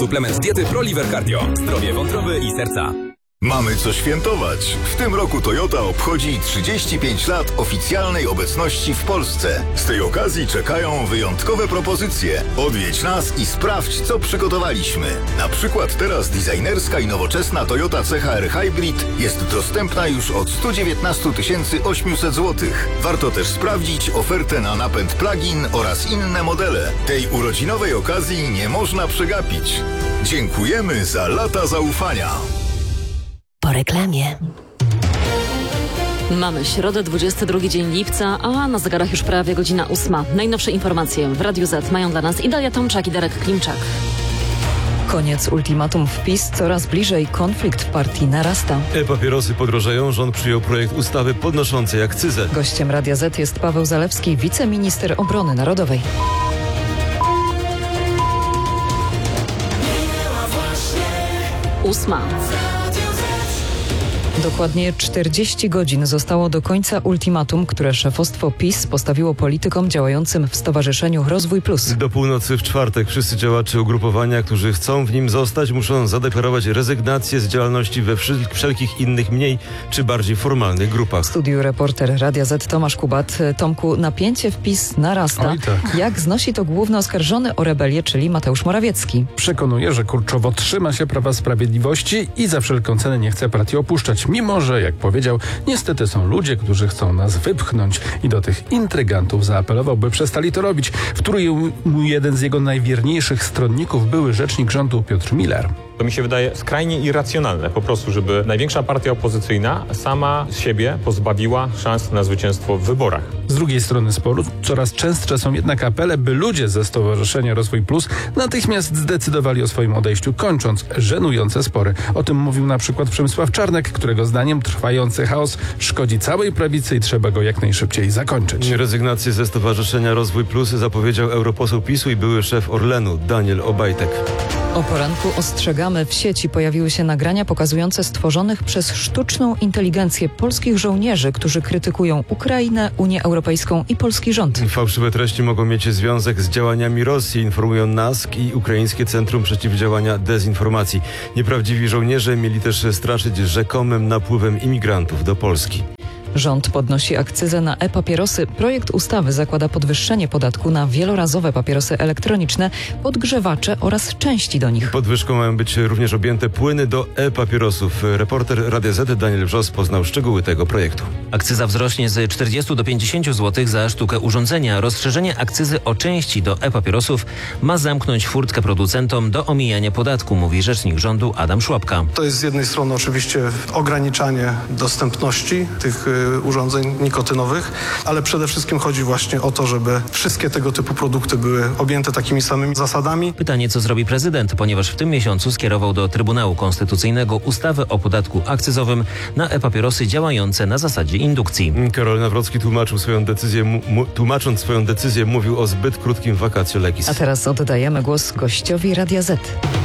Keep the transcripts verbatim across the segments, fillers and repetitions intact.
Suplement diety ProLiver Cardio. Zdrowie wątroby i serca. Mamy co świętować. W tym roku Toyota obchodzi trzydzieści pięć lat oficjalnej obecności w Polsce. Z tej okazji czekają wyjątkowe propozycje. Odwiedź nas i sprawdź, co przygotowaliśmy. Na przykład teraz designerska i nowoczesna Toyota C H R Hybrid jest dostępna już od sto dziewiętnaście tysięcy osiemset złotych. Warto też sprawdzić ofertę na napęd plug-in oraz inne modele. Tej urodzinowej okazji nie można przegapić. Dziękujemy za lata zaufania. Po reklamie. Mamy środę, dwudziesty drugi dzień lipca, a na zegarach już prawie godzina ósma. Najnowsze informacje w Radiu Z mają dla nas Idalia Tomczak i Darek Klimczak. Koniec ultimatum w PiS, coraz bliżej, konflikt w partii narasta. E-papierosy podrożeją, rząd przyjął projekt ustawy podnoszącej akcyzę. Gościem Radia Z jest Paweł Zalewski, wiceminister obrony narodowej. Ósma. Dokładnie czterdzieści godzin zostało do końca ultimatum, które szefostwo PiS postawiło politykom działającym w Stowarzyszeniu Rozwój Plus. Do północy w czwartek wszyscy działacze ugrupowania, którzy chcą w nim zostać, muszą zadeklarować rezygnację z działalności we wszelkich innych mniej czy bardziej formalnych grupach. W studiu reporter Radia Z Tomasz Kubat. Tomku, napięcie w PiS narasta. Oj, tak. Jak znosi to główny oskarżony o rebelię, czyli Mateusz Morawiecki? Przekonuje, że kurczowo trzyma się Prawa Sprawiedliwości i za wszelką cenę nie chce partii opuszczać. Mimo że, jak powiedział, niestety są ludzie, którzy chcą nas wypchnąć i do tych intrygantów zaapelował, by przestali to robić. Wtórił mu jeden z jego najwierniejszych stronników, były rzecznik rządu Piotr Miller. To mi się wydaje skrajnie irracjonalne po prostu, żeby największa partia opozycyjna sama siebie pozbawiła szans na zwycięstwo w wyborach. Z drugiej strony sporu coraz częstsze są jednak apele, by ludzie ze Stowarzyszenia Rozwój Plus natychmiast zdecydowali o swoim odejściu, kończąc żenujące spory. O tym mówił na przykład Przemysław Czarnek, którego zdaniem trwający chaos szkodzi całej prawicy i trzeba go jak najszybciej zakończyć. Rezygnację ze Stowarzyszenia Rozwój Plus zapowiedział europoseł PiSu i były szef Orlenu Daniel Obajtek. O poranku ostrzegamy, w sieci pojawiły się nagrania pokazujące stworzonych przez sztuczną inteligencję polskich żołnierzy, którzy krytykują Ukrainę, Unię Europejską i polski rząd. Fałszywe treści mogą mieć związek z działaniami Rosji, informują NASK i Ukraińskie Centrum Przeciwdziałania Dezinformacji. Nieprawdziwi żołnierze mieli też straszyć rzekomym napływem imigrantów do Polski. Rząd podnosi akcyzę na e-papierosy. Projekt ustawy zakłada podwyższenie podatku na wielorazowe papierosy elektroniczne, podgrzewacze oraz części do nich. Podwyżką mają być również objęte płyny do e-papierosów. Reporter Radia Z Daniel Wrzos poznał szczegóły tego projektu. Akcyza wzrośnie z czterdziestu do pięćdziesięciu złotych za sztukę urządzenia. Rozszerzenie akcyzy o części do e-papierosów ma zamknąć furtkę producentom do omijania podatku, mówi rzecznik rządu Adam Szłapka. To jest z jednej strony oczywiście ograniczanie dostępności tych urządzeń nikotynowych, ale przede wszystkim chodzi właśnie o to, żeby wszystkie tego typu produkty były objęte takimi samymi zasadami. Pytanie, co zrobi prezydent, ponieważ w tym miesiącu skierował do Trybunału Konstytucyjnego ustawę o podatku akcyzowym na e-papierosy działające na zasadzie indukcji. Karol Nawrocki tłumaczył swoją decyzję, mu, tłumacząc swoją decyzję mówił o zbyt krótkim vacatio legis. A teraz oddajemy głos gościowi Radia Z.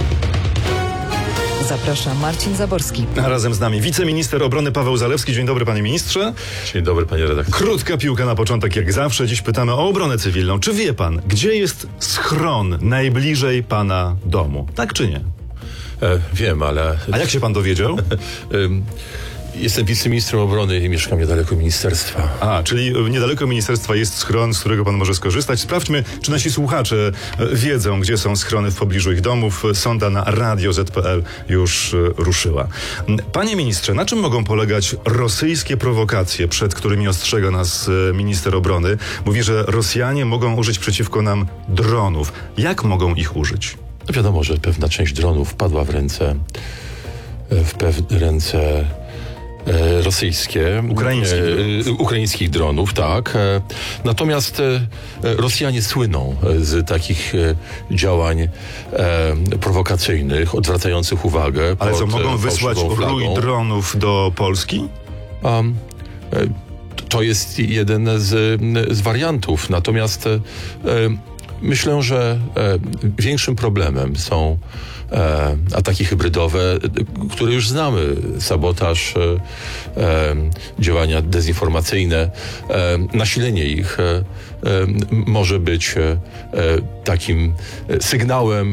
Zaprasza Marcin Zaborski. A razem z nami wiceminister obrony Paweł Zalewski. Dzień dobry, panie ministrze. Dzień dobry, panie redaktorze. Krótka piłka na początek, jak zawsze. Dziś pytamy o obronę cywilną. Czy wie pan, gdzie jest schron najbliżej pana domu? Tak czy nie? E, wiem, ale... A jak się pan dowiedział? Jestem wiceministrem obrony i mieszkam niedaleko ministerstwa. A, czyli niedaleko ministerstwa jest schron, z którego pan może skorzystać. Sprawdźmy, czy nasi słuchacze wiedzą, gdzie są schrony w pobliżu ich domów. Sonda na radio zet kropka pe el już ruszyła. Panie ministrze, na czym mogą polegać rosyjskie prowokacje, przed którymi ostrzega nas minister obrony? Mówi, że Rosjanie mogą użyć przeciwko nam dronów. Jak mogą ich użyć? No wiadomo, że pewna część dronów padła w ręce w pewne ręce E, rosyjskie, ukraińskich, e, ukraińskich dronów, tak. E, natomiast e, Rosjanie słyną z takich e, działań e, prowokacyjnych, odwracających uwagę. Ale pod, co, mogą wysłać rój dronów do Polski? Um, e, to jest jeden z, z wariantów. Natomiast e, myślę, że e, większym problemem są e, ataki hybrydowe, które już znamy, sabotaż, e, e, działania dezinformacyjne, e, nasilenie ich e, e, może być e, takim sygnałem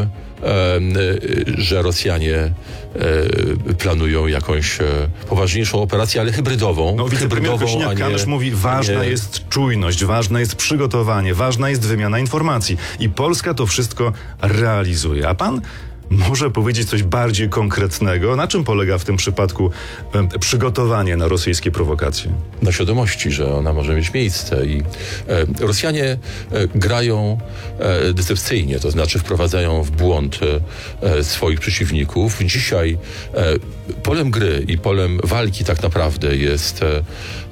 że Rosjanie planują jakąś poważniejszą operację, ale hybrydową. No, wicepremier Kosiniak-Kamysz mówi, ważna nie... jest czujność, ważne jest przygotowanie, ważna jest wymiana informacji. I Polska to wszystko realizuje. A pan może powiedzieć coś bardziej konkretnego? Na czym polega w tym przypadku e, przygotowanie na rosyjskie prowokacje? Na świadomości, że ona może mieć miejsce i e, Rosjanie e, grają e, decepcyjnie, to znaczy wprowadzają w błąd e, swoich przeciwników. Dzisiaj e, polem gry i polem walki tak naprawdę jest e,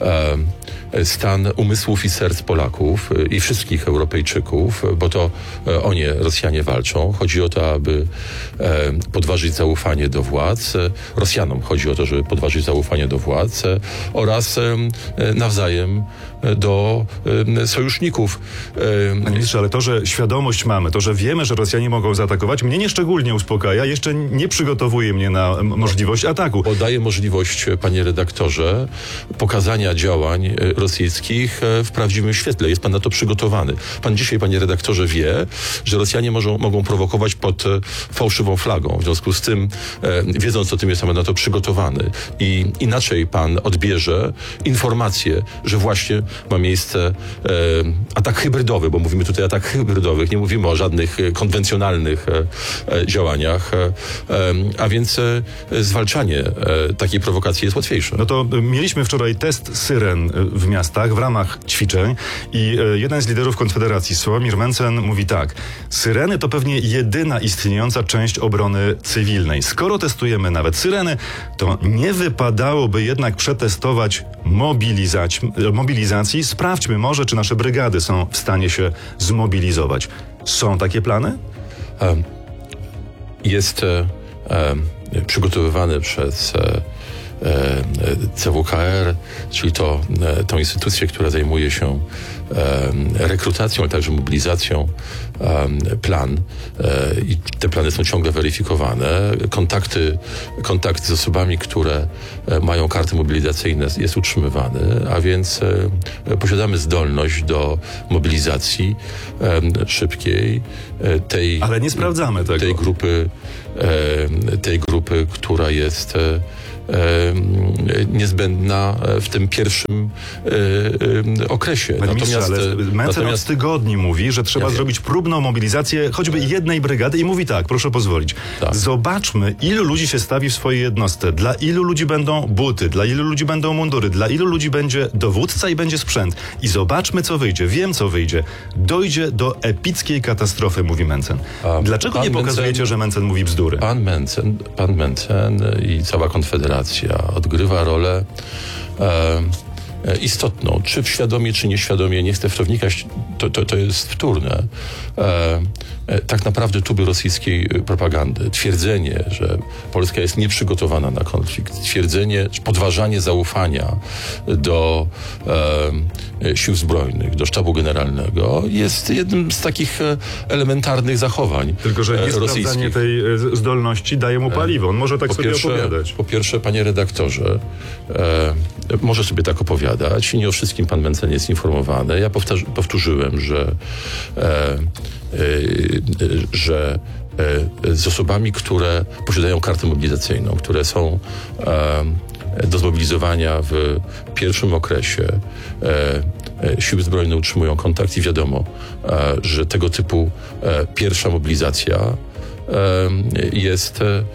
e, stan umysłów i serc Polaków e, i wszystkich Europejczyków, bo to e, o nie Rosjanie walczą. Chodzi o to, aby e, podważyć zaufanie do władz. E, Rosjanom chodzi o to, żeby podważyć zaufanie do władz e, oraz e, nawzajem do e, sojuszników. E, Panie ministrze, ale to, że świadomość mamy, to, że wiemy, że Rosjanie mogą zaatakować, mnie nie szczególnie uspokaja, jeszcze nie przygotowuje mnie na możliwość ataku. Podaje możliwość, panie redaktorze, pokazania działań rosyjskich w prawdziwym świetle. Jest pan na to przygotowany. Pan dzisiaj, panie redaktorze, wie, że Rosjanie możą, mogą prowokować pod fałszywą flagą. W związku z tym, e, wiedząc o tym, jest pan na to przygotowany. I inaczej pan odbierze informację, że właśnie ma miejsce e, atak hybrydowy, bo mówimy tutaj o atak hybrydowych, nie mówimy o żadnych konwencjonalnych e, e, działaniach, e, e, a więc e, zwalczanie e, takiej prowokacji jest łatwiejsze. No to mieliśmy wczoraj test syren w miastach w ramach ćwiczeń i e, jeden z liderów Konfederacji, Sławomir Mencen, mówi tak: syreny to pewnie jedyna istniejąca część obrony cywilnej. Skoro testujemy nawet syreny, to nie wypadałoby jednak przetestować mobilizac- mobilizacji. Sprawdźmy może, czy nasze brygady są w stanie się zmobilizować. Są takie plany? Um, jest e, e, przygotowywany przez e, C W K R, czyli to, tą instytucję, która zajmuje się rekrutacją, ale także mobilizacją, plan i te plany są ciągle weryfikowane. Kontakty, kontakt z osobami, które mają karty mobilizacyjne, jest utrzymywany, a więc posiadamy zdolność do mobilizacji szybkiej tej, ale nie sprawdzamy tego. tej grupy, tej grupy, która jest niezbędna w tym pierwszym e, e, okresie. Panie natomiast Mencen natomiast... od tygodni mówi, że trzeba ja zrobić próbną mobilizację choćby jednej brygady i mówi tak, proszę pozwolić. Tak. Zobaczmy, ilu ludzi się stawi w swojej jednostce, dla ilu ludzi będą buty, dla ilu ludzi będą mundury, dla ilu ludzi będzie dowódca i będzie sprzęt. I zobaczmy, co wyjdzie. Wiem, co wyjdzie. Dojdzie do epickiej katastrofy, mówi Mencen. A Dlaczego nie pokazujecie, Mencen, że Mencen mówi bzdury? Pan Mencen, pan Mencen i cała Konfederacja odgrywa rolę e, istotną. Czy świadomie, czy nieświadomie, nie chcę w to wnikać, to, to, to jest wtórne. E, e, tak naprawdę tuby rosyjskiej propagandy, twierdzenie, że Polska jest nieprzygotowana na konflikt, twierdzenie, podważanie zaufania do e, sił zbrojnych, do sztabu generalnego jest jednym z takich elementarnych zachowań Tylko, że niesprawdzanie tej zdolności daje mu paliwo. On może tak po sobie pierwsze, opowiadać. Po pierwsze, panie redaktorze, e, może sobie tak opowiadać. Nie o wszystkim pan Mencen jest informowany. Ja powtarz, powtórzyłem, że e, e, że e, z osobami, które posiadają kartę mobilizacyjną, które są e, do zmobilizowania w pierwszym okresie, e, e, siły zbrojne utrzymują kontakt i wiadomo, e, że tego typu e, pierwsza mobilizacja jest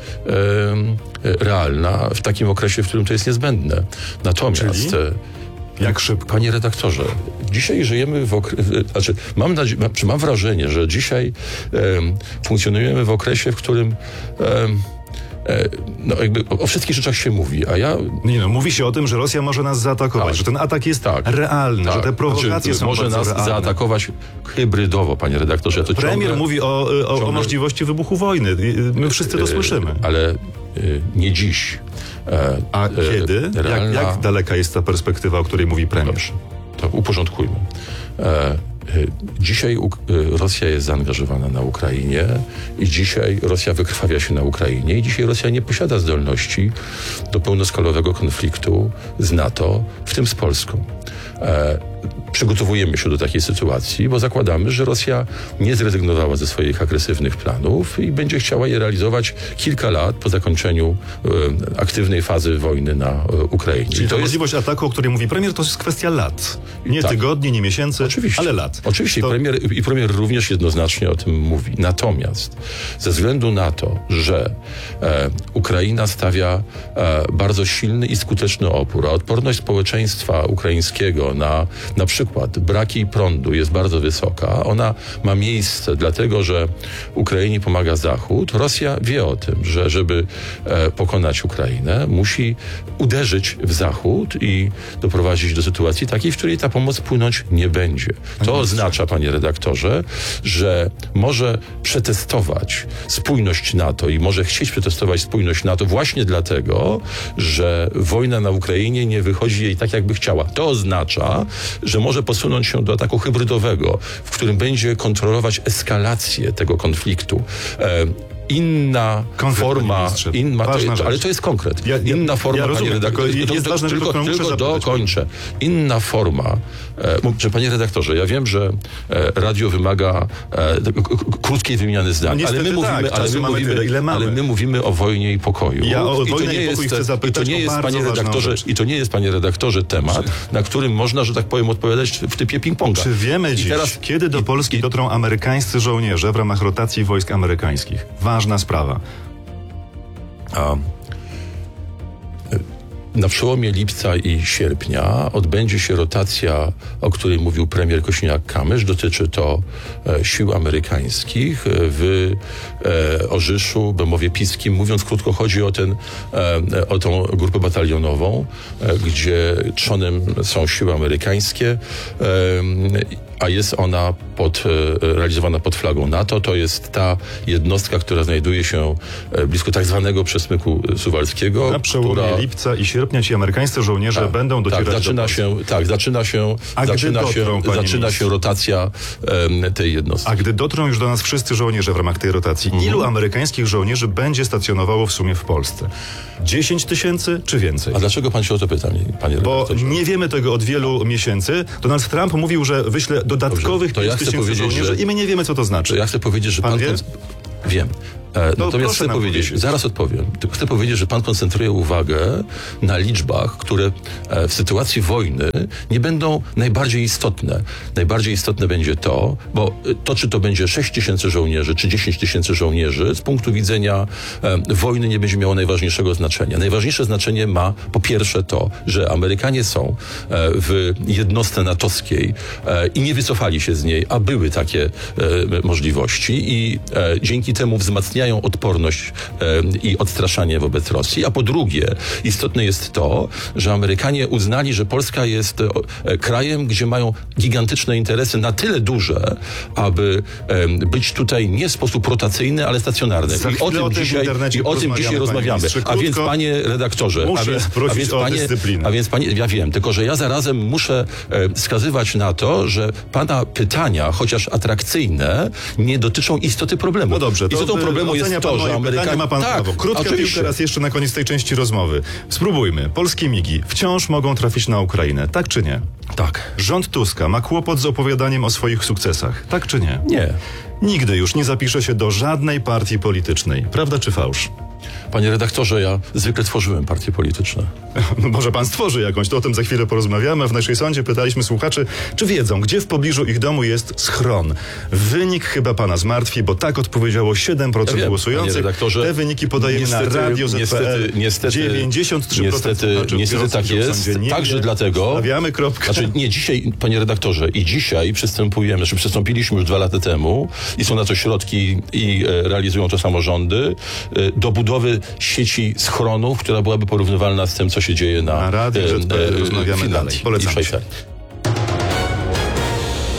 realna w takim okresie, w którym to jest niezbędne. Natomiast, Czyli? Jak szybko? Panie redaktorze, dzisiaj żyjemy w okresie, znaczy mam, nadzie- mam wrażenie, że dzisiaj um, funkcjonujemy w okresie, w którym um, no jakby o wszystkich rzeczach się mówi, a ja... Nie no, mówi się o tym, że Rosja może nas zaatakować, tak, że ten atak jest tak, realny, tak, że te prowokacje znaczy, są może bardzo nas realne. zaatakować hybrydowo, panie redaktorze. Ja to Premier ciągle, mówi o, o, ciągle, o możliwości wybuchu wojny. My wszyscy to słyszymy. Ale nie dziś. A kiedy? Realna... Jak, jak daleka jest ta perspektywa, o której mówi premier? Dobrze, to uporządkujmy. Dzisiaj Rosja jest zaangażowana na Ukrainie i dzisiaj Rosja wykrwawia się na Ukrainie i dzisiaj Rosja nie posiada zdolności do pełnoskalowego konfliktu z NATO, w tym z Polską. przygotowujemy się do takiej sytuacji, bo zakładamy, że Rosja nie zrezygnowała ze swoich agresywnych planów i będzie chciała je realizować kilka lat po zakończeniu e, aktywnej fazy wojny na e, Ukrainie. Czyli to ta jest... możliwość ataku, o której mówi premier, to jest kwestia lat. Nie tak. tygodni, nie miesięcy, Oczywiście. ale lat. Oczywiście to... I, premier, i premier również jednoznacznie o tym mówi. Natomiast ze względu na to, że e, Ukraina stawia e, bardzo silny i skuteczny opór, a odporność społeczeństwa ukraińskiego na na przykład braki prądu jest bardzo wysoka, ona ma miejsce dlatego, że Ukrainie pomaga Zachód. Rosja wie o tym, że żeby e, pokonać Ukrainę, musi uderzyć w Zachód i doprowadzić do sytuacji takiej, w której ta pomoc płynąć nie będzie. To oznacza, panie redaktorze, że może przetestować spójność NATO i może chcieć przetestować spójność NATO właśnie dlatego, że wojna na Ukrainie nie wychodzi jej tak, jakby chciała. To oznacza, że może posunąć się do ataku hybrydowego, w którym będzie kontrolować eskalację tego konfliktu. E, Inna konkret, forma, inna, to, ale to jest konkret. Ja, ja, inna forma, ja rozumiem, panie redaktorze, tylko, jest to, ważne, tylko, tylko, tylko dokończę. Inna forma, e, że panie redaktorze, ja wiem, że e, radio wymaga e, k- k- krótkiej wymiany zdań, no ale, my mówimy, tak, ale, my mówimy, tyle, ile mamy. ale my mówimy o wojnie i pokoju. Ja o I to wojnę nie i pokój jest, chcę zapytać i to nie jest, panie redaktorze, rzecz. i to nie jest, panie redaktorze, temat, na którym można, że tak powiem, odpowiadać w typie ping-ponga. Czy wiemy I dziś, teraz, kiedy do Polski i, dotrą amerykańscy żołnierze w ramach rotacji wojsk amerykańskich? Ważna sprawa. A na przełomie lipca i sierpnia odbędzie się rotacja, o której mówił premier Kosiniak-Kamysz. Dotyczy to e, sił amerykańskich w e, Orzyszu, Bemowie Piskim. Mówiąc krótko, chodzi o, ten, e, o tą grupę batalionową, e, gdzie trzonem są siły amerykańskie, e, a jest ona pod, e, realizowana pod flagą NATO. To jest ta jednostka, która znajduje się e, blisko tak zwanego przesmyku suwalskiego. Na przełomie która... lipca i sierpnia ci amerykańscy żołnierze tak, będą docierać tak, zaczyna do się, tak, zaczyna się, A zaczyna gdy dotrą, się, zaczyna się rotacja um, tej jednostki. A gdy dotrą już do nas wszyscy żołnierze w ramach tej rotacji, mhm. ilu amerykańskich żołnierzy będzie stacjonowało w sumie w Polsce? dziesięć tysięcy czy więcej? A dlaczego pan się o to pyta, panie Bo redaktorze? nie wiemy tego od wielu miesięcy. Donald Trump mówił, że wyśle dodatkowych pięć tysięcy żołnierzy że... i my nie wiemy, co to znaczy. To ja chcę powiedzieć, że pan, pan... wie? Kon... Wiem. E, no, natomiast chcę powiedzieć, powiedzieć, zaraz odpowiem, tylko chcę powiedzieć, że pan koncentruje uwagę na liczbach, które e, w sytuacji wojny nie będą najbardziej istotne. Najbardziej istotne będzie to, bo to, czy to będzie sześć tysięcy żołnierzy, czy dziesięć tysięcy żołnierzy, z punktu widzenia e, wojny nie będzie miało najważniejszego znaczenia. Najważniejsze znaczenie ma po pierwsze to, że Amerykanie są e, w jednostce natowskiej e, i nie wycofali się z niej, a były takie e, możliwości i e, dzięki temu wzmacniają odporność e, i odstraszanie wobec Rosji. A po drugie, istotne jest to, że Amerykanie uznali, że Polska jest e, krajem, gdzie mają gigantyczne interesy, na tyle duże, aby e, być tutaj nie w sposób rotacyjny, ale stacjonarny. Za I o tym, o tym dzisiaj, i o tym dzisiaj rozmawiamy. A więc, panie redaktorze, muszę a więc, prosić a więc, o panie, dyscyplinę. a więc panie, ja wiem, tylko że ja zarazem muszę e, wskazywać na to, że pana pytania, chociaż atrakcyjne, nie dotyczą istoty problemu. No dobrze, to istotą problemu jest to, że Amerykanie... ma pan tak, prawo. Krótka oczywiście. piłka raz jeszcze na koniec tej części rozmowy. Spróbujmy. Polskie migi wciąż mogą trafić na Ukrainę, tak czy nie? Tak. Rząd Tuska ma kłopot z opowiadaniem o swoich sukcesach, tak czy nie? Nie. Nigdy już nie zapisze się do żadnej partii politycznej. Prawda czy fałsz? Panie redaktorze, ja zwykle tworzyłem partie polityczne. No może pan stworzy jakąś, to o tym za chwilę porozmawiamy. W naszej sądzie pytaliśmy słuchaczy, czy wiedzą, gdzie w pobliżu ich domu jest schron. Wynik chyba pana zmartwi, bo tak odpowiedziało siedem procent ja wiem, głosujących. Te wyniki podajemy niestety, na radio Z P L. Niestety, niestety, dziewięćdziesiąt trzy procent niestety, niestety tak jest. Także dlatego... Stawiamy kropkę. Znaczy, nie, dzisiaj, panie redaktorze, i dzisiaj przystępujemy, znaczy przystąpiliśmy już dwa lata temu i są na to środki i e, realizują to samorządy, e, do budowy sieci schronów, która byłaby porównywalna z tym, co się dzieje na, na radio Z P L. Rozmawiamy Finlandii dalej. Polecam. I Szwajcarii.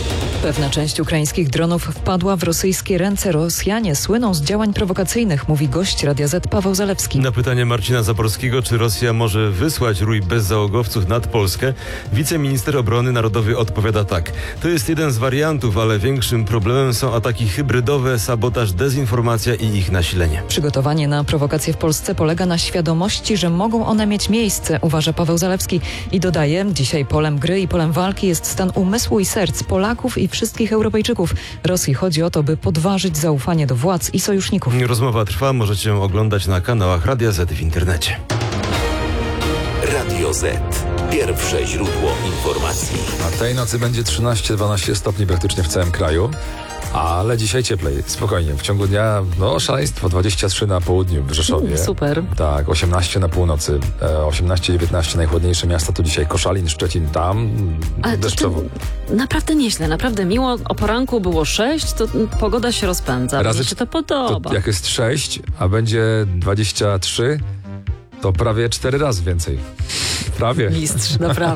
Pewna część ukraińskich dronów wpadła w rosyjskie ręce. Rosjanie słyną z działań prowokacyjnych, mówi gość Radia Z Paweł Zalewski. Na pytanie Marcina Zaborskiego, czy Rosja może wysłać rój bezzałogowców nad Polskę, wiceminister obrony narodowej odpowiada tak. To jest jeden z wariantów, ale większym problemem są ataki hybrydowe, sabotaż, dezinformacja i ich nasilenie. Przygotowanie na prowokacje w Polsce polega na świadomości, że mogą one mieć miejsce, uważa Paweł Zalewski i dodaje, dzisiaj polem gry i polem walki jest stan umysłu i serc Polaków i wszystkich Europejczyków. Rosji chodzi o to, by podważyć zaufanie do władz i sojuszników. Rozmowa trwa, możecie ją oglądać na kanałach Radia Z w internecie. Radio Z. Pierwsze źródło informacji. A tej nocy będzie trzynaście dwanaście stopni praktycznie w całym kraju. Ale dzisiaj cieplej, spokojnie. W ciągu dnia, no szaleństwo, dwadzieścia trzy na południu w Rzeszowie. Mm, super. Tak, osiemnaście na północy, osiemnaście dziewiętnaście najchłodniejsze miasta to dzisiaj Koszalin, Szczecin, tam Ale deszczowo. To naprawdę nieźle, naprawdę miło. O poranku było sześć, to pogoda się rozpędza. Razy, mnie się to podoba. To jak jest sześć, a będzie dwadzieścia trzy, to prawie cztery razy więcej. Prawie. Mistrz, naprawdę.